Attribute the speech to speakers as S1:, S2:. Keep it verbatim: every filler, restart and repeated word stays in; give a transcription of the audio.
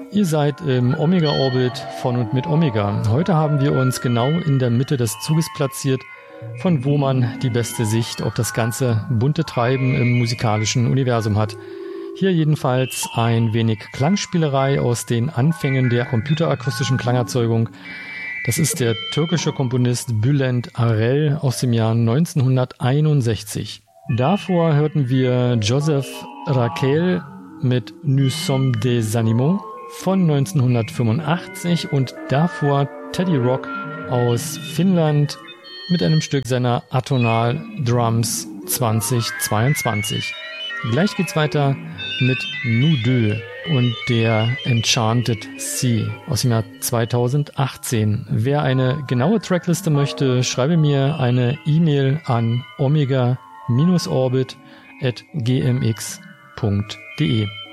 S1: Ihr seid im Omega-Orbit von und mit Omega. Heute haben wir uns genau in der Mitte des Zuges platziert, von wo man die beste Sicht auf das ganze bunte Treiben im musikalischen Universum hat. Hier jedenfalls ein wenig Klangspielerei aus den Anfängen der computerakustischen Klangerzeugung. Das ist der türkische Komponist Bülent Arel aus dem Jahr neunzehnhunderteinundsechzig. Davor hörten wir Joseph Raquel mit Nous sommes des animaux von neunzehnhundertfünfundachtzig und davor Teddy Rock aus Finnland mit einem Stück seiner Atonal Drums zweitausendzweiundzwanzig. Gleich geht's weiter mit Nous deux und der Enchanted Sea aus dem Jahr zweitausendachtzehn. Wer eine genaue Trackliste möchte, schreibe mir eine E-Mail an omega Orbit at g m x punkt d e.